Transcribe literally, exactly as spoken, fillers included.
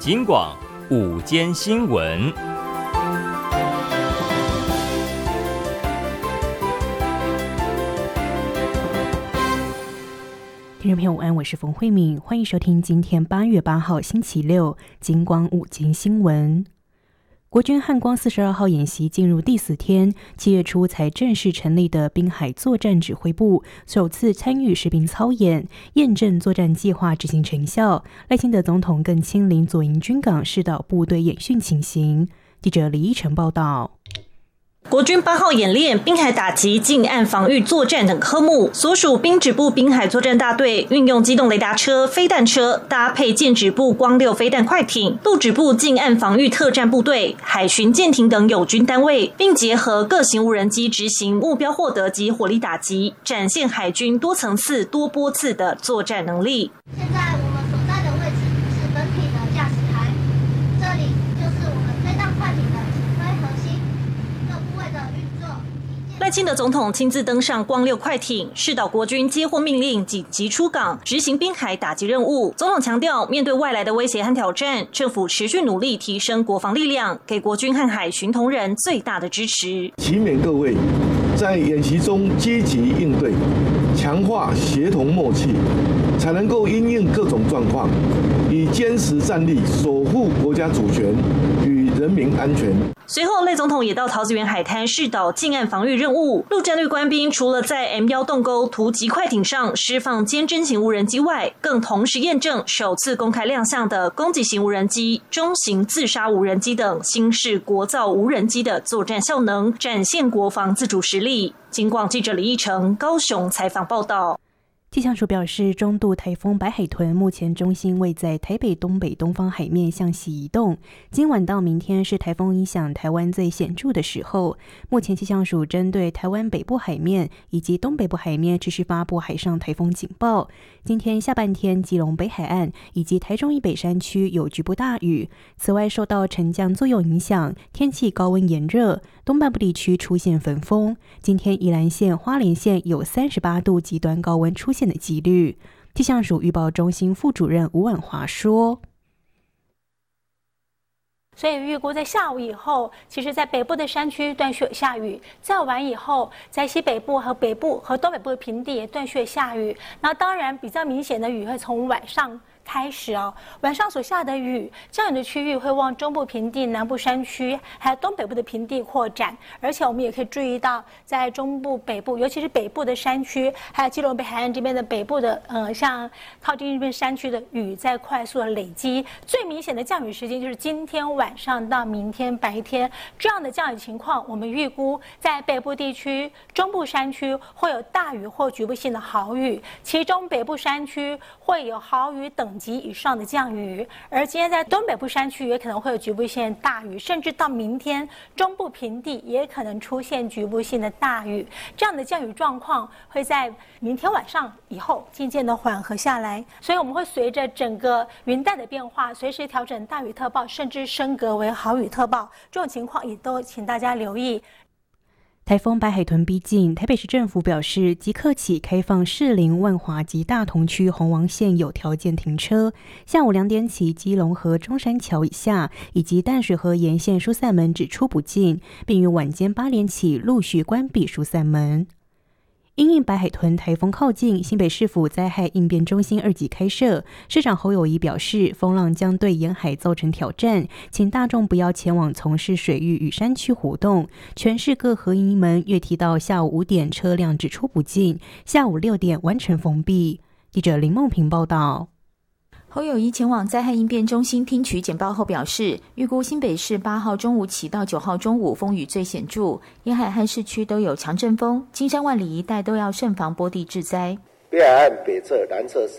警广午间新闻。 听众朋友午安，我是冯慧敏，欢迎收听今天八月八号星期六警广午间新闻。国军汉光四十二号演习进入第四天，七月初才正式成立的滨海作战指挥部首次参与实兵操演，验证作战计划执行成效。赖清德总统更亲临左营军港视导部队演训情形。记者李依晨报道。 国军八号演练滨海打击、近岸防御作战等科目，所属滨指部滨海作战大队运用机动雷达车、飞弹车，搭配舰指部光六飞弹快艇、陆指部近岸防御特战部队、海巡舰艇等友军单位，并结合各型无人机执行目标获得及火力打击，展现海军多层次、多波次的作战能力。 现在我们所在的位置是本体的驾驶台，这里就是我们飞弹快艇的指挥核心。 赖清德总统亲自登上光六快艇，视导国军接获命令紧急出港，执行滨海打击任务。总统强调，面对外来的威胁和挑战，政府持续努力提升国防力量，给国军和海巡同仁最大的支持。 祈勉各位在演习中积极应对，强化协同默契，才能够因应各种状况，以坚实战力守护国家主权与人民安全。 随后，赖总统也到桃子园海滩视导近岸防御任务。陆战队官兵除了在 M 一 洞沟突击快艇上释放尖侦型无人机外，更同时验证首次公开亮相的攻击型无人机、中型自杀无人机等新式国造无人机的作战效能，展现国防自主实力。警广记者李义成高雄采访报道。 气象署表示，中度台风白海豚目前中心位在台北东北东方海面向西移动，今晚到明天是台风影响台湾最显著的时候。目前气象署针对台湾北部海面以及东北部海面持续发布海上台风警报。今天下半天，基隆北海岸以及台中以北山区有局部大雨。此外，受到沉降作用影响，天气高温炎热，东半部地区出现焚风。今天宜兰县、花莲县有三十八度极端高温出现的几率。气象署预报中心副主任吴婉华说， 所以预估在下午以后，其实在北部的山区断续有下雨，再晚以后，在西北部和北部和东北部的平地也断续下雨。那当然比较明显的雨会从晚上开始哦，晚上所下的雨，降雨的区域会往中部平地、南部山区，还有东北部的平地扩展。而且我们也可以注意到，在中部、北部，尤其是北部的山区，还有基隆北海岸这边的北部的，呃，像靠近这边山区的雨在快速的累积。最明显的降雨时间就是今天晚上到明天白天，这样的降雨情况，我们预估在北部地区、中部山区会有大雨或局部性的豪雨，其中北部山区会有豪雨等级以上的降雨，而今天在东北部山区也可能会有局部性大雨，甚至到明天中部平地也可能出现局部性的大雨。这样的降雨状况会在明天晚上以后渐渐的缓和下来，所以我们会随着整个云带的变化，随时调整大雨特报，甚至升格为豪雨特报。这种情况也都请大家留意。 台风白海豚逼近，台北市政府表示，即刻起开放士林、万华及大同区红王线有条件停车。下午两点起，基隆河中山桥以下以及淡水河沿线疏散门只出不进，并于晚间八点起陆续关闭疏散门。因应白海豚台风靠近，新北市府灾害应变中心二级开设。市长侯友宜表示，风浪将对沿海造成挑战，请大众不要前往从事水域与山区活动。全市各河营门月梯到下午五点车辆只出不进，下午六点完成封闭。记者林梦平报道。 侯友宜前往灾害应变中心听取简报后表示，预估新北市八号中午起到九号中午风雨最显著，沿海和市区都有强阵风，金山万里一带都要慎防波地致灾。 北海岸北侧、南侧